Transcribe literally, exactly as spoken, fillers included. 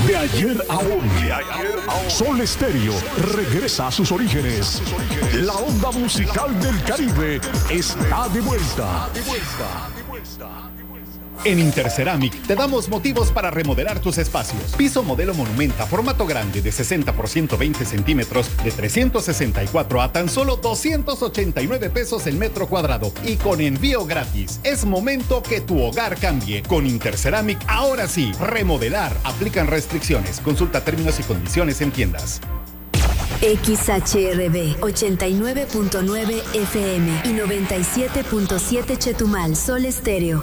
De ayer a hoy, Sol Estéreo regresa a sus orígenes. La onda musical del Caribe está de vuelta. En Interceramic te damos motivos para remodelar tus espacios. Piso modelo Monumenta, formato grande de sesenta por ciento veinte centímetros, de trescientos sesenta y cuatro a tan solo doscientos ochenta y nueve pesos el metro cuadrado y con envío gratis. Es momento que tu hogar cambie. Con Interceramic, ahora sí, remodelar. Aplican restricciones. Consulta términos y condiciones en tiendas. X H R B ochenta y nueve punto nueve F M y noventa y siete punto siete Chetumal. Sol Estéreo